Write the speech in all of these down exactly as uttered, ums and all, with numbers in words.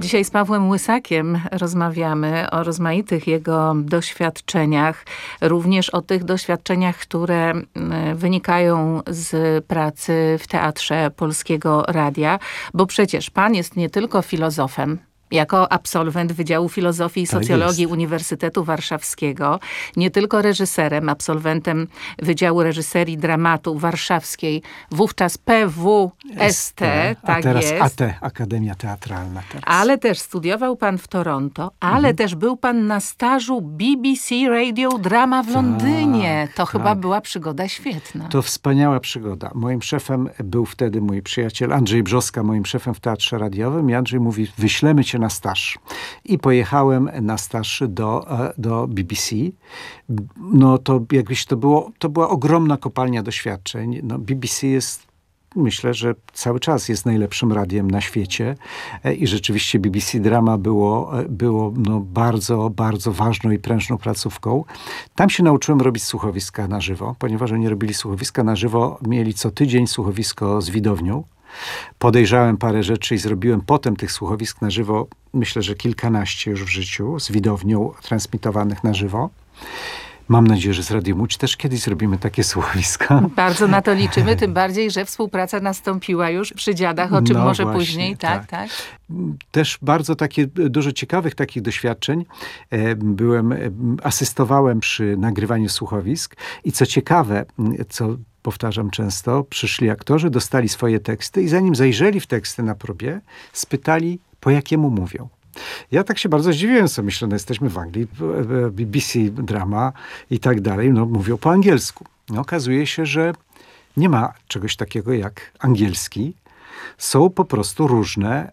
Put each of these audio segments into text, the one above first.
Dzisiaj z Pawłem Łysakiem rozmawiamy o rozmaitych jego doświadczeniach, również o tych doświadczeniach, które wynikają z pracy w Teatrze Polskiego Radia, bo przecież pan jest nie tylko filozofem, jako absolwent Wydziału Filozofii i Socjologii Uniwersytetu Warszawskiego, nie tylko reżyserem, absolwentem Wydziału Reżyserii Dramatu Warszawskiej, wówczas P W S T, a tak teraz jest. A T, Akademia Teatralna. Teraz. Ale też studiował pan w Toronto, ale mhm. też był pan na stażu B B C Radio Drama w Londynie. To tak. chyba była przygoda świetna. To wspaniała przygoda. Moim szefem był wtedy mój przyjaciel Andrzej Brzoska, moim szefem w Teatrze Radiowym, i Andrzej mówi, wyślemy cię na staż. I pojechałem na staż do, do B B C. No to jakbyś to było, to była ogromna kopalnia doświadczeń. No, B B C jest, myślę, że cały czas jest najlepszym radiem na świecie i rzeczywiście B B C Drama było, było no bardzo, bardzo ważną i prężną placówką. Tam się nauczyłem robić słuchowiska na żywo, ponieważ oni robili słuchowiska na żywo, mieli co tydzień słuchowisko z widownią. Podejrzałem parę rzeczy i zrobiłem potem tych słuchowisk na żywo, myślę, że kilkanaście już w życiu, z widownią transmitowanych na żywo. Mam nadzieję, że z Radiem Łódź też kiedyś zrobimy takie słuchowiska. Bardzo na to liczymy, tym bardziej, że współpraca nastąpiła już przy Dziadach, o czym no może właśnie, później. Tak, tak. tak. Też bardzo takie, dużo ciekawych takich doświadczeń. Byłem, asystowałem przy nagrywaniu słuchowisk i co ciekawe, co powtarzam często, przyszli aktorzy, dostali swoje teksty i zanim zajrzeli w teksty na próbie, spytali, po jakiemu mówią. Ja tak się bardzo zdziwiłem, co myślę, no jesteśmy w Anglii, B B C Drama i tak dalej, no mówią po angielsku. No, okazuje się, że nie ma czegoś takiego jak angielski. Są po prostu różne,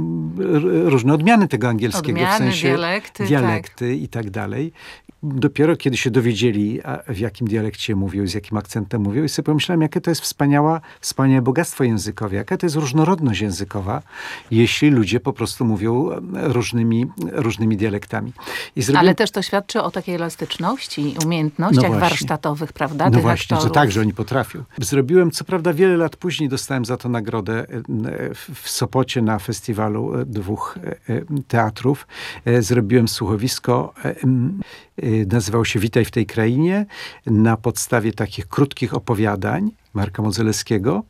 różne odmiany tego angielskiego. Odmiany, w sensie dialekty. Dialekty tak. i tak dalej. Dopiero kiedy się dowiedzieli, w jakim dialekcie mówią, z jakim akcentem mówią, i sobie pomyślałem, jakie to jest wspaniała, wspaniałe bogactwo językowe, jaka to jest różnorodność językowa, jeśli ludzie po prostu mówią różnymi, różnymi dialektami. I zrobiłem... Ale też to świadczy o takiej elastyczności i umiejętnościach no warsztatowych, prawda? No tych właśnie, aktorów. że tak, że oni potrafią. Zrobiłem, co prawda wiele lat później dostałem za to nagrodę w Sopocie na festiwalu dwóch teatrów. Zrobiłem słuchowisko, nazywał się Witaj w tej krainie, na podstawie takich krótkich opowiadań Marka Modzelewskiego.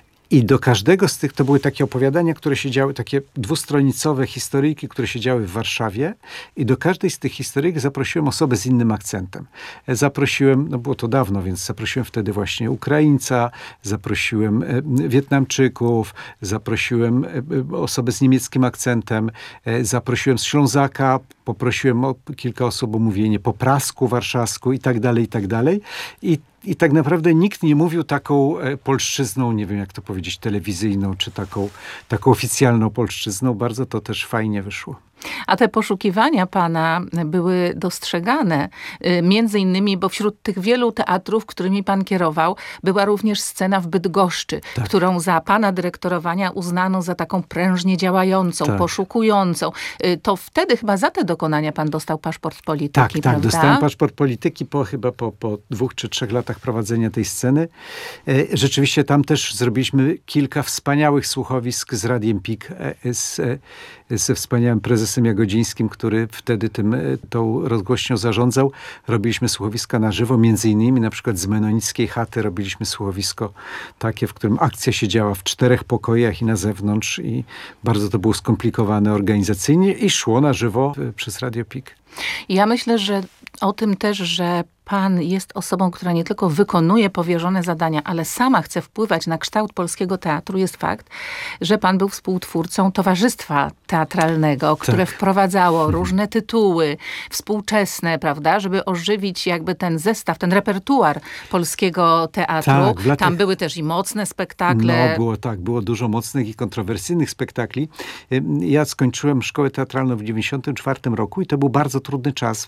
I do każdego z tych, to były takie opowiadania, które się działy, takie dwustronicowe historyjki, które się działy w Warszawie. I do każdej z tych historyjek zaprosiłem osobę z innym akcentem. Zaprosiłem, no było to dawno, więc zaprosiłem wtedy właśnie Ukraińca, zaprosiłem Wietnamczyków, zaprosiłem osobę z niemieckim akcentem, zaprosiłem z Ślązaka, poprosiłem o kilka osób o mówienie po prasku, warszawsku i tak dalej, i tak dalej. I I tak naprawdę nikt nie mówił taką polszczyzną, nie wiem jak to powiedzieć, telewizyjną, czy taką, taką oficjalną polszczyzną. Bardzo to też fajnie wyszło. A te poszukiwania pana były dostrzegane, między innymi, bo wśród tych wielu teatrów, którymi pan kierował, była również scena w Bydgoszczy, tak. którą za pana dyrektorowania uznano za taką prężnie działającą, tak. poszukującą. To wtedy chyba za te dokonania pan dostał paszport polityki, tak, prawda? Tak, dostałem paszport polityki po chyba po, po dwóch czy trzech latach prowadzenia tej sceny. Rzeczywiście tam też zrobiliśmy kilka wspaniałych słuchowisk z Radiem P I K, z, ze wspaniałym prezesem Jagodzińskim, który wtedy tym, tą rozgłośnią zarządzał. Robiliśmy słuchowiska na żywo, między innymi na przykład z Menonickiej Chaty robiliśmy słuchowisko takie, w którym akcja się działa w czterech pokojach i na zewnątrz i bardzo to było skomplikowane organizacyjnie i szło na żywo przez Radio P I K. Ja myślę, że o tym też, że pan jest osobą, która nie tylko wykonuje powierzone zadania, ale sama chce wpływać na kształt polskiego teatru, jest fakt, że pan był współtwórcą Towarzystwa Teatralnego, które tak. wprowadzało różne tytuły współczesne, prawda, żeby ożywić jakby ten zestaw, ten repertuar polskiego teatru. Tak, latach... Tam były też i mocne spektakle. No, było tak, było dużo mocnych i kontrowersyjnych spektakli. Ja skończyłem szkołę teatralną w dziewięćdziesiątym czwartym roku i to był bardzo trudny czas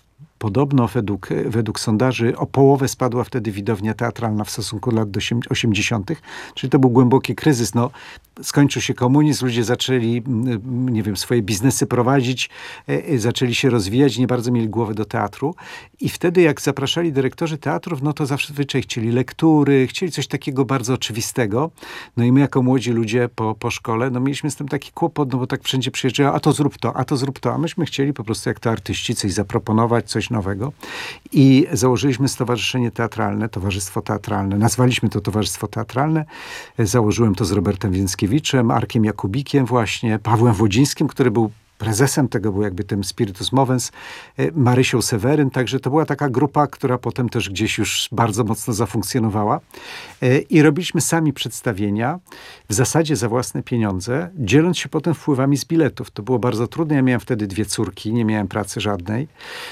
podobno według, według sondaży o połowę spadła wtedy widownia teatralna w stosunku do lat osiemdziesiątych. Czyli to był głęboki kryzys. No, skończył się komunizm, ludzie zaczęli, nie wiem, swoje biznesy prowadzić, zaczęli się rozwijać, nie bardzo mieli głowy do teatru. I wtedy jak zapraszali dyrektorzy teatrów, no to zazwyczaj chcieli lektury, chcieli coś takiego bardzo oczywistego. No i my jako młodzi ludzie po, po szkole, no mieliśmy z tym taki kłopot, no bo tak wszędzie przyjeżdżało, a to zrób to, a to zrób to. A myśmy chcieli po prostu jak to artyści coś zaproponować, coś nowego. I założyliśmy Stowarzyszenie Teatralne, Towarzystwo Teatralne. Nazwaliśmy to Towarzystwo Teatralne. Założyłem to z Robertem Więckiewiczem, Arkiem Jakubikiem właśnie, Pawłem Wodzińskim, który był prezesem tego, był jakby tym spiritus movens, Marysią Seweryn, także to była taka grupa, która potem też gdzieś już bardzo mocno zafunkcjonowała. I robiliśmy sami przedstawienia, w zasadzie za własne pieniądze, dzieląc się potem wpływami z biletów. To było bardzo trudne. Ja miałem wtedy dwie córki, nie miałem pracy żadnej.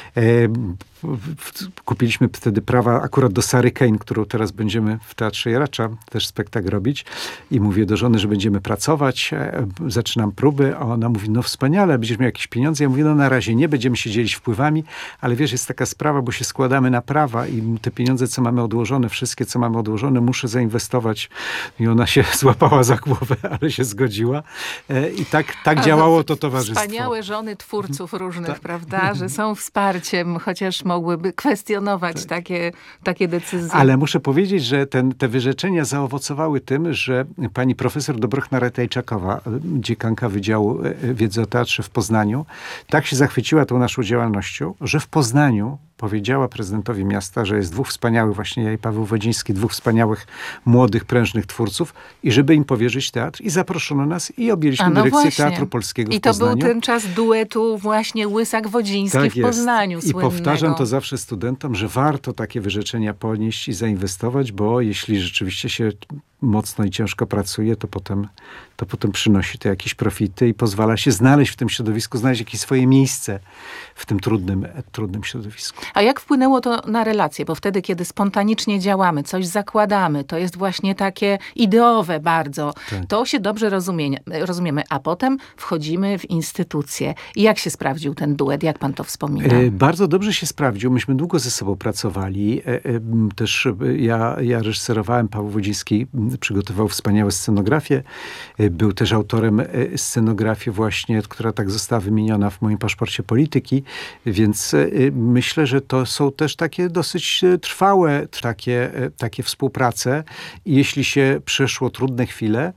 Kupiliśmy wtedy prawa akurat do Sary Kane, którą teraz będziemy w Teatrze Jaracza też spektakl robić. I mówię do żony, że będziemy pracować. Zaczynam próby, a ona mówi, no wspaniale, będziesz miał jakieś pieniądze. Ja mówię, no na razie nie, będziemy się dzielić wpływami, ale wiesz, jest taka sprawa, bo się składamy na prawa i te pieniądze, co mamy odłożone, wszystkie, co mamy odłożone, muszę zainwestować. I ona się złapała za głowę, ale się zgodziła. I tak, tak działało to towarzystwo. Wspaniałe żony twórców różnych, tak. Prawda? Że są wsparciem, chociaż mogłyby kwestionować tak. takie, takie decyzje. Ale muszę powiedzieć, że ten, te wyrzeczenia zaowocowały tym, że pani profesor Dobrochna Ratajczakowa, dziekanka Wydziału Wiedzy o Teatrze w Poznaniu, tak się zachwyciła tą naszą działalnością, że w Poznaniu powiedziała prezydentowi miasta, że jest dwóch wspaniałych, właśnie ja i Paweł Wodziński, dwóch wspaniałych, młodych, prężnych twórców i żeby im powierzyć teatr. I zaproszono nas i objęliśmy no dyrekcję właśnie. Teatru Polskiego I w Poznaniu. I to był ten czas duetu właśnie Łysak-Wodziński tak w Poznaniu jest. I słynnego. Powtarzam to zawsze studentom, że warto takie wyrzeczenia ponieść i zainwestować, bo jeśli rzeczywiście się mocno i ciężko pracuje, to potem, to potem przynosi to jakieś profity i pozwala się znaleźć w tym środowisku, znaleźć jakieś swoje miejsce w tym trudnym, trudnym środowisku. A jak wpłynęło to na relacje? Bo wtedy, kiedy spontanicznie działamy, coś zakładamy, to jest właśnie takie ideowe bardzo. Tak. To się dobrze rozumie, rozumiemy. A potem wchodzimy w instytucje. I jak się sprawdził ten duet? Jak pan to wspomina? E, bardzo dobrze się sprawdził. Myśmy długo ze sobą pracowali. E, e, też ja, ja reżyserowałem, Paweł Wodziński przygotował wspaniałe scenografie. E, był też autorem e, scenografii właśnie, która tak została wymieniona w moim paszporcie polityki. Więc e, myślę, że to są też takie dosyć trwałe takie, takie współprace. I jeśli się przeszło trudne chwile,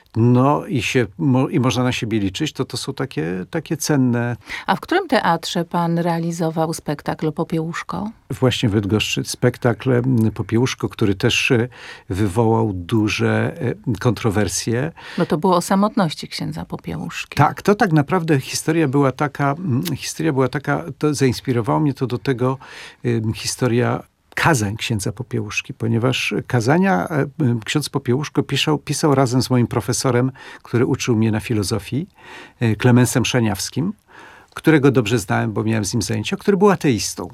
no i, się, mo, i można na siebie liczyć, to to są takie, takie cenne. A w którym teatrze pan realizował spektakl Popiełuszko? Właśnie w Bydgoszczy. Spektakl Popiełuszko, który też wywołał duże kontrowersje. No to było o samotności księdza Popiełuszki. Tak, to tak naprawdę historia była taka, historia była taka, to zainspirowało mnie to do tego um, historia kazań księdza Popiełuszki, ponieważ kazania ksiądz Popiełuszko pisał, pisał razem z moim profesorem, który uczył mnie na filozofii, Klemensem Szaniawskim, którego dobrze znałem, bo miałem z nim zajęcia, który był ateistą.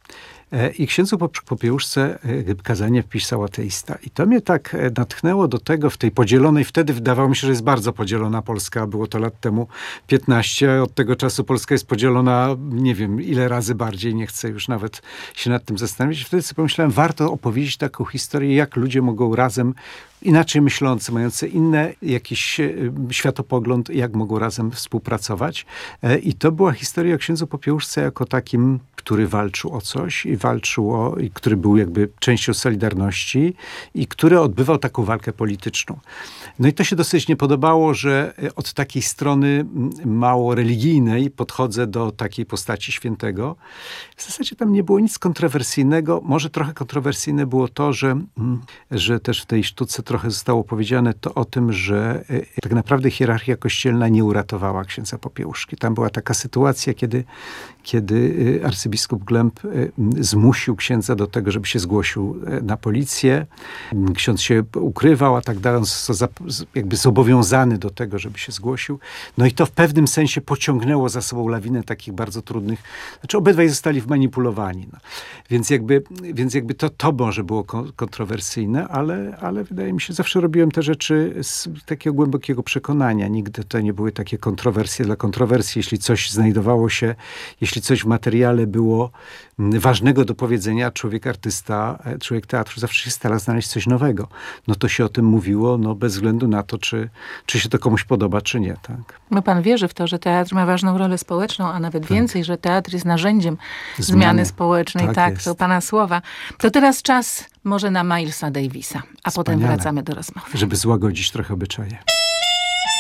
I księdzu Popiełuszce kazanie wpisał ateista. I to mnie tak natchnęło do tego w tej podzielonej, wtedy wydawało mi się, że jest bardzo podzielona Polska. Było to lat temu piętnaście. Od tego czasu Polska jest podzielona, nie wiem, ile razy bardziej. Nie chcę już nawet się nad tym zastanowić. Wtedy sobie pomyślałem, warto opowiedzieć taką historię, jak ludzie mogą razem, inaczej myślący, mający inny jakiś światopogląd, jak mogą razem współpracować. I to była historia o księdzu Popiełuszce jako takim, który walczył o coś i walczył o, i który był jakby częścią Solidarności i który odbywał taką walkę polityczną. No i to się dosyć nie podobało, że od takiej strony mało religijnej podchodzę do takiej postaci świętego. W zasadzie tam nie było nic kontrowersyjnego. Może trochę kontrowersyjne było to, że, że też w tej sztuce trochę zostało powiedziane to o tym, że tak naprawdę hierarchia kościelna nie uratowała księdza Popiełuszki. Tam była taka sytuacja, kiedy, kiedy arcybiskup Glemp zmusił księdza do tego, żeby się zgłosił na policję. Ksiądz się ukrywał, a tak dalej. On został jakby zobowiązany do tego, żeby się zgłosił. No i to w pewnym sensie pociągnęło za sobą lawinę takich bardzo trudnych... Znaczy obydwaj zostali wmanipulowani. No. Więc jakby, więc jakby to, to może było kontrowersyjne, ale, ale wydaje mi się, zawsze robiłem te rzeczy z takiego głębokiego przekonania. Nigdy to nie były takie kontrowersje dla kontrowersji. Jeśli coś znajdowało się, jeśli coś w materiale było ważnego do powiedzenia, człowiek artysta, człowiek teatru zawsze się stara znaleźć coś nowego. No to się o tym mówiło, no bez względu na to, czy, czy się to komuś podoba, czy nie. Tak. No pan wierzy w to, że teatr ma ważną rolę społeczną, a nawet tak. więcej, że teatr jest narzędziem zmiany, zmiany społecznej. Tak, tak to pana słowa. To teraz czas może na Milesa Davisa, a Wspaniale. Potem wracamy do rozmowy. Żeby złagodzić trochę obyczaje.